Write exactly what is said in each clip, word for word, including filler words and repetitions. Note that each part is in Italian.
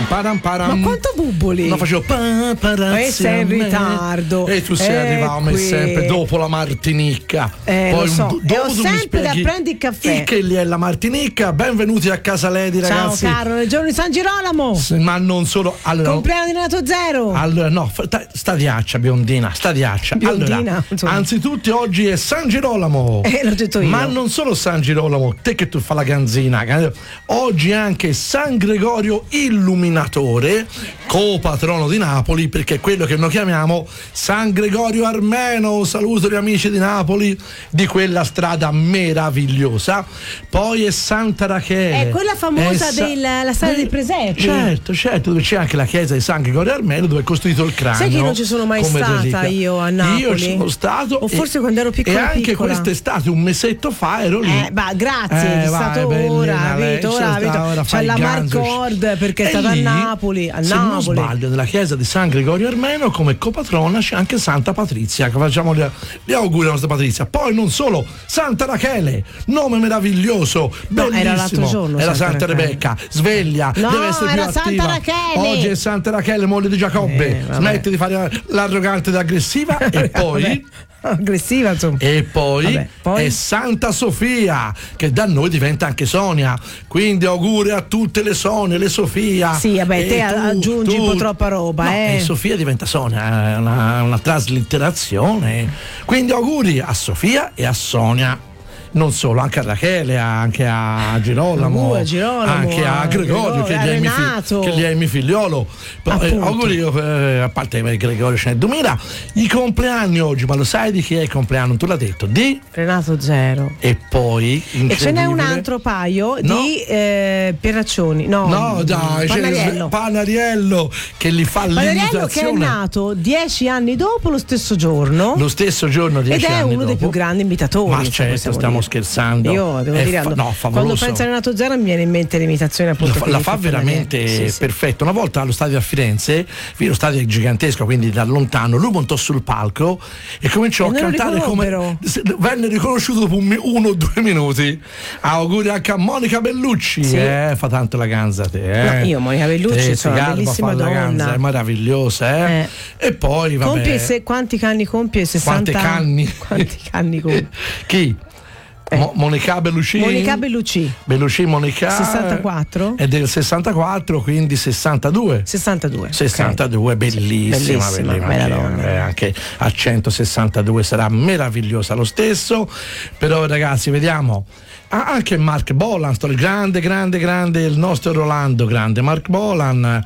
pam param param. Ma quanto bubboli? No, facevo pam param. E sei in ritardo. E tu sei eh, arrivato come sempre dopo la Martinica. Eh, Poi lo so. do- E ho dopo tu mi sempre da spieghi prendere il caffè. Che lì è la Martinica. Benvenuti a casa Lady, ragazzi. Ciao caro, nel giorno di San Girolamo. S- Ma non solo. Allora, Compleanno di Renato Zero. Allora, no, sta, stadiaccia, biondina, stadiaccia. Biondina, allora, insomma. anzitutto oggi è San Girolamo. Eh, l'ho detto io. Ma non solo San Girolamo, te che tu fa la ganzina. Oggi è anche San Gregorio Illuminatore, copatrono di Napoli, perché è quello che noi chiamiamo San Gregorio Armeno. Saluto gli amici di Napoli, di quella strada meravigliosa. Poi è Santa Rachele. È quella famosa È sa- della strada dei presepi. Certo, certo, dove c'è anche la chiesa di San Gregorio Armeno, dove è costruito il cranio. Sai che non ci sono mai come stata reliquia. io a Napoli? Io ci sono stato. O forse e, quando ero piccola E anche piccola. quest'estate, un mesetto fa, ero lì. Eh, bah, grazie, Eh, è vai, stato bellina, ora, lei capito? ci Ora, sta, capito? ora C'è fai la il ganzo. Marcord perché è E stata a lì, Napoli, a se Napoli. non sbaglio, nella chiesa di San Gregorio Armeno come copatrona c'è anche Santa Patrizia, che facciamo gli, gli auguri alla nostra Patrizia. Poi non solo, Santa Rachele, nome meraviglioso, No, bellissimo. era l'altro giorno Era Santa Santa Rachele. Rebecca, sveglia, No, deve essere più era Santa attiva. Rachele. Oggi è Santa Rachele, moglie di Giacobbe. Eh, vabbè. Smetti di fare l'arrogante ed aggressiva. E poi Vabbè, aggressiva, insomma. e poi, Vabbè, poi? è Santa Sofia, che da noi diventa anche Sonia. Quindi auguri a tutte le Sonie, le Sofia. Sì, vabbè, E te aggiungi un po' troppa roba, No, eh. e Sofia diventa Sonia, è una, una traslitterazione. Quindi auguri a Sofia e a Sonia. Non solo, anche a Rachele, anche a Girolamo, Uh, a Girolamo, anche a a Gregorio, Gregorio, che, a gli è mio Renato. fi- che gli è mio figliolo. Poi, eh, Appunto. auguri, eh, a parte che Gregorio ce n'è duemila. I compleanni oggi, ma lo sai di chi è il compleanno? Tu l'hai detto, di? Renato Zero. E poi E ce n'è un incredibile- altro paio No. di eh, Pieraccioni. No, No, dai, c'è Panariello. Panariello che li fa Panariello che è l'imitazione nato dieci anni dopo lo stesso giorno. lo stesso giorno, dieci Ed è anni uno dei dopo. più grandi imitatori. Ma insomma, certo, possiamo stiamo dire. scherzando. Io devo È dire, fa- quando- no, quando favoloso. penso a Renato Zero mi viene in mente l'imitazione appunto. La fa, che la mi fa veramente Panariello. Sì, sì. perfetto. Una volta allo stadio a Firenze, lo stadio è gigantesco, quindi da lontano, lui montò sul palco e cominciò E a non lo cantare come riconobbero. venne riconosciuto dopo un mi- uno o due minuti. Auguri anche a Monica Bellucci. Sì. Eh, fa tanto la ganza te. Eh. No, io Monica Bellucci, Te, sono ti una garba a bellissima fare la ganza, donna. è meravigliosa, eh. Eh. E poi vabbè. Compie se, quanti anni compie? sessanta Quanti canni? Quanti canni compie? Chi? Eh. Mo- Monica Bellucci. Monica Bellucci. Bellucci Monica sessantaquattro? è del sessantaquattro, quindi sessantadue. sessantadue. sessantadue, ok. bellissima, Bellissima, bellissima, bella che- donna. eh, anche a centosessantadue sarà meravigliosa lo stesso. Però ragazzi, vediamo. Ah, anche Mark Bolan, sto- il grande, grande, grande, il nostro Rolando, grande Mark Bolan.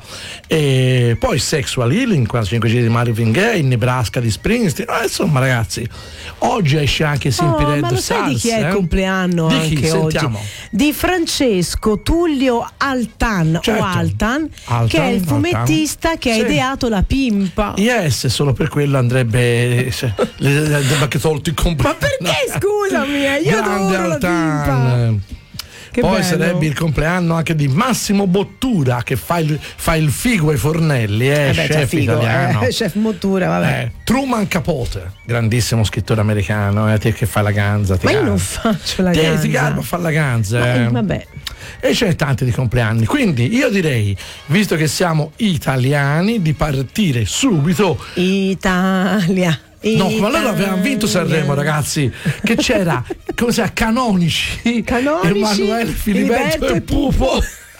E poi Sexual Healing, quarantacinque giri di Marvin Gaye, Nebraska di Springsteen. Ah, insomma, ragazzi, oggi esce anche Simply Oh, Red ma lo sai di chi è Stars, il eh? compleanno Di anche chi? oggi? Sentiamo. Di Francesco Tullio Altan Certo. o Altan, Altan, che è il Altan. fumettista che Sì. ha ideato La Pimpa. Yes, solo per quello andrebbe se- le- le- le- anche tolto il compleanno. Ma perché, scusami, eh, io Grande adoro La Altan. Pimpa. Che Poi bello. sarebbe il compleanno anche di Massimo Bottura, che fa il, fa il figo ai fornelli, eh, Eh beh, c'è chef figo, italiano. eh, chef Mottura, vabbè. Eh, Truman Capote, grandissimo scrittore americano, eh, te che fai la ganza. Ti Ma io garba. non faccio la Te ganza. ti garba a fare la ganza. Ma, eh. vabbè. E ce ne tanti di compleanni. Quindi io direi, visto che siamo italiani, di partire subito. Italia. No, ma allora Italia. avevamo vinto Sanremo, ragazzi. Che c'era, come si chiama, Canonici, Canonici, Emanuele Filiberto Filiberto e e Pupo.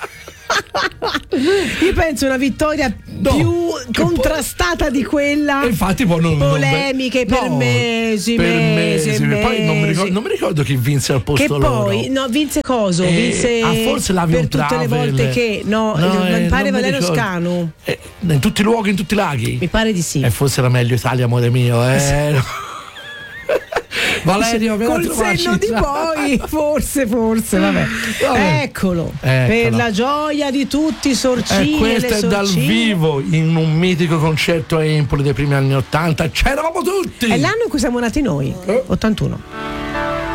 Io penso una vittoria No, più che contrastata di quella. E infatti poi non, non- polemiche per no, mesi, per mesi, mesi. mesi. Poi non mi, ricordo, non mi ricordo chi vinse al posto Che loro. poi no, vinse coso? Eh, vinse ah, forse l'Avion per tutte le Travel. volte che no, No, mi eh, pare non mi Valerio ricordo. Scanu. Eh, in tutti i luoghi, in tutti i laghi. Mi pare di sì. E forse era meglio Italia, amore mio, eh. Valerio, vieni a Col trovarci. senno di poi, forse, forse, vabbè. Vabbè. Eccolo, Eccolo. per la gioia di tutti i sorcini. E questo e è le dal sorcine. vivo in un mitico concerto a Empoli dei primi anni ottanta. C'eravamo tutti! È l'anno in cui siamo nati noi, Eh. ottantuno.